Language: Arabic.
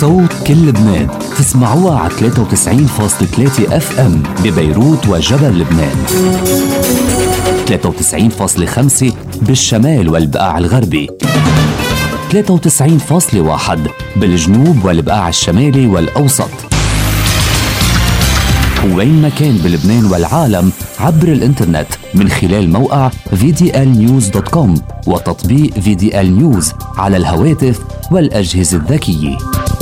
صوت كل لبنان تسمعوها على 93.3 FM ببيروت وجبل لبنان، 93.5 بالشمال والبقاع الغربي، 93.1 بالجنوب والبقاع الشمالي والأوسط. وين ما كان بلبنان والعالم عبر الانترنت من خلال موقع vdlnews.com وتطبيق VDL News على الهواتف والأجهزة الذكية.